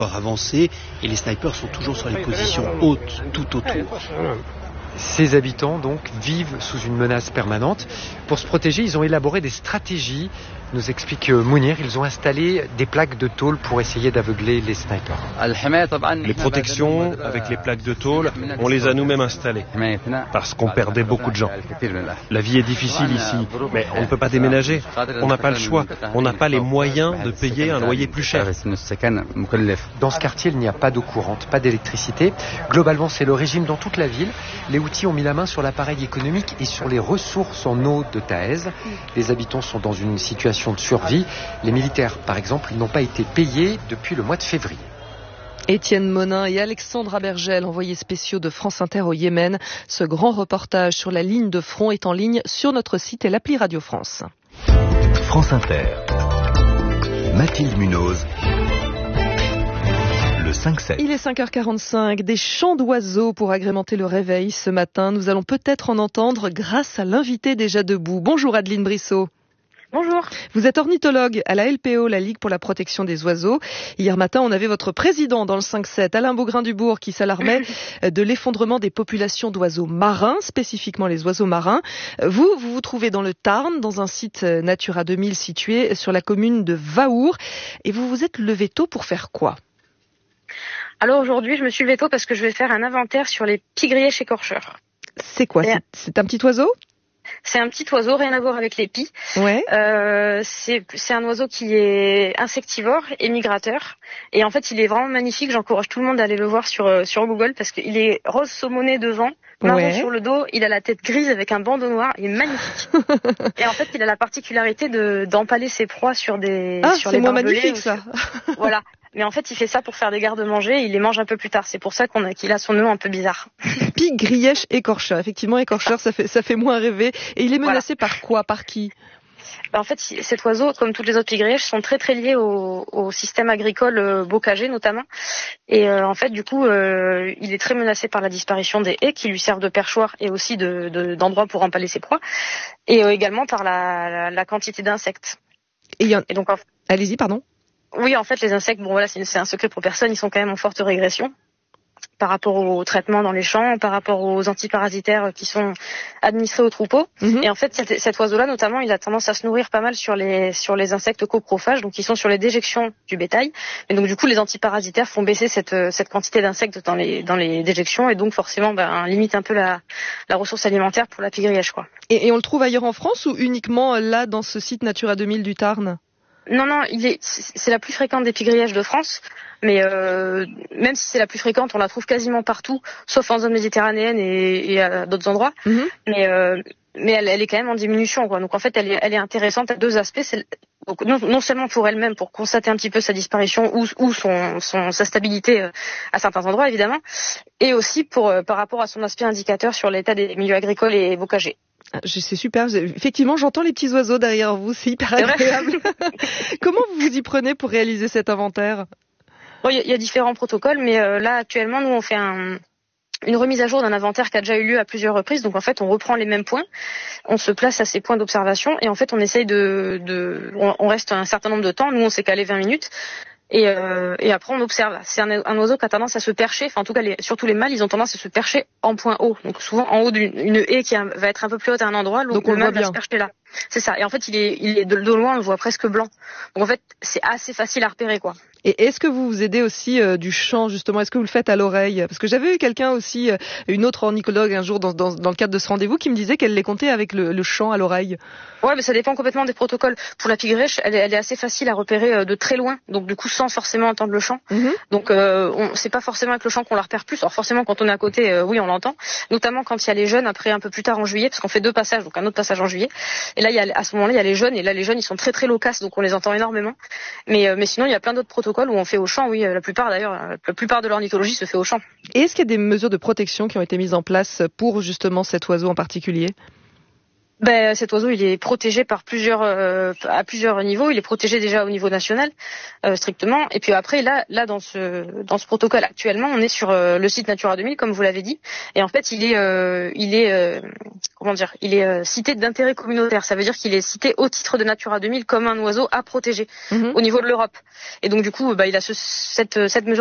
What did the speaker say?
avancé et les snipers sont toujours sur les positions hautes tout autour. Ces habitants donc vivent sous une menace permanente. Pour se protéger, ils ont élaboré des stratégies, nous explique Mounir. Ils ont installé des plaques de tôle pour essayer d'aveugler les snipers. Les protections avec les plaques de tôle, on les a nous-mêmes installées parce qu'on perdait beaucoup de gens. La vie est difficile ici, mais on ne peut pas déménager. On n'a pas le choix. On n'a pas les moyens de payer un loyer plus cher. Dans ce quartier, il n'y a pas d'eau courante, pas d'électricité. Globalement, c'est le régime dans toute la ville. Les Houthis ont mis la main sur l'appareil économique et sur les ressources en eau de Taez. Les habitants sont dans une situation de survie. Les militaires, par exemple, n'ont pas été payés depuis le mois de février. Étienne Monin et Alexandre Abergel, envoyés spéciaux de France Inter au Yémen. Ce grand reportage sur la ligne de front est en ligne sur notre site et l'appli Radio France. France Inter. Mathilde Munoz. Le 5-7. Il est 5h45, des chants d'oiseaux pour agrémenter le réveil ce matin. Nous allons peut-être en entendre grâce à l'invité déjà debout. Bonjour Adeline Brissot. Bonjour. Vous êtes ornithologue à la LPO, la Ligue pour la protection des oiseaux. Hier matin, on avait votre président dans le 5-7, Alain Beaugrain-Dubourg, qui s'alarmait de l'effondrement des populations d'oiseaux marins, spécifiquement les oiseaux marins. Vous vous trouvez dans le Tarn, dans un site Natura 2000 situé sur la commune de Vaour. Et vous vous êtes levé tôt pour faire quoi ? Alors aujourd'hui, je me suis levée tôt parce que je vais faire un inventaire sur les pie-grièches écorcheurs. C'est quoi ? C'est un petit oiseau ? C'est un petit oiseau, rien à voir avec les pies. Ouais. C'est un oiseau qui est insectivore et migrateur. Et en fait, il est vraiment magnifique. J'encourage tout le monde à aller le voir sur Google parce qu'il est rose saumoné devant, marron sur le dos. Il a la tête grise avec un bandeau noir. Il est magnifique. Et en fait, il a la particularité d'empaler ses proies sur les c'est moins magnifique ça. Voilà. Mais en fait, il fait ça pour faire des gardes-manger et il les mange un peu plus tard. C'est pour ça qu'il a son nom un peu bizarre. Pie-grièche écorcheur. Effectivement, écorcheur, ça fait moins rêver. Et il est menacé par quoi ? Par qui ? En fait, cet oiseau, comme toutes les autres pie-grièches, sont très très liés au système agricole bocager notamment. Et en fait, du coup, il est très menacé par la disparition des haies qui lui servent de perchoir et aussi d'endroits pour empaler ses proies. Et également par la quantité d'insectes. Et donc, allez-y, pardon. Oui, en fait, les insectes, bon voilà, c'est un secret pour personne, ils sont quand même en forte régression par rapport aux traitements dans les champs, par rapport aux antiparasitaires qui sont administrés aux troupeaux. Et en fait, cet oiseau-là, notamment, il a tendance à se nourrir pas mal sur les insectes coprophages, donc qui sont sur les déjections du bétail. Et donc, du coup, les antiparasitaires font baisser cette quantité d'insectes dans les déjections et donc, forcément, limite un peu la ressource alimentaire pour la pie-grièche, quoi. Et on le trouve ailleurs en France ou uniquement là, dans ce site Natura 2000 du Tarn ? Non, c'est la plus fréquente des pie-grièches de France, mais même si c'est la plus fréquente, on la trouve quasiment partout, sauf en zone méditerranéenne et à d'autres endroits. Mais elle est quand même en diminution, quoi. Donc en fait, elle est intéressante à deux aspects. Donc, non seulement pour elle-même, pour constater un petit peu sa disparition ou sa stabilité à certains endroits, évidemment, et aussi par rapport à son aspect indicateur sur l'état des milieux agricoles et bocagers. C'est super. Effectivement, j'entends les petits oiseaux derrière vous. C'est hyper agréable. Comment vous vous y prenez pour réaliser cet inventaire ? Il y a différents protocoles, mais là, actuellement, nous, on fait une remise à jour d'un inventaire qui a déjà eu lieu à plusieurs reprises. Donc, en fait, on reprend les mêmes points. On se place à ces points d'observation et en fait, on essaye on reste un certain nombre de temps. Nous, on s'est calé 20 minutes. Et après on observe. C'est un oiseau qui a tendance à se percher, enfin en tout cas surtout les mâles, ils ont tendance à se percher en point haut. Donc souvent en haut d'une haie qui va être un peu plus haute à un endroit, donc le mâle va se percher là. C'est ça. Et en fait il est de loin on le voit presque blanc. Donc en fait c'est assez facile à repérer, quoi. Et est-ce que vous vous aidez aussi du chant, justement ? Est-ce que vous le faites à l'oreille ? Parce que j'avais eu quelqu'un aussi, une autre ornithologue un jour dans le cadre de ce rendez-vous, qui me disait qu'elle les comptait avec le chant à l'oreille. Ouais, mais ça dépend complètement des protocoles. Pour la pie-grièche, elle est assez facile à repérer de très loin, donc du coup sans forcément entendre le chant. Donc c'est pas forcément avec le chant qu'on la repère plus. Alors forcément quand on est à côté, oui on l'entend. Notamment quand il y a les jeunes, après un peu plus tard en juillet, parce qu'on fait 2 passages, donc un autre passage en juillet. Et là à ce moment-là il y a les jeunes, et là les jeunes ils sont très très loquaces, donc on les entend énormément. Mais sinon il y a plein d'autres protocoles où on fait au chant. Oui, la plupart de l'ornithologie se fait au champ. Et est-ce qu'il y a des mesures de protection qui ont été mises en place pour justement cet oiseau en particulier ? Cet oiseau, il est protégé par à plusieurs niveaux. Il est protégé déjà au niveau national, strictement. Et puis après, là, dans ce protocole actuellement, on est sur le site Natura 2000, comme vous l'avez dit. Et en fait, il est cité d'intérêt communautaire. Ça veut dire qu'il est cité au titre de Natura 2000 comme un oiseau à protéger au niveau de l'Europe. Et donc, du coup, il a cette mesure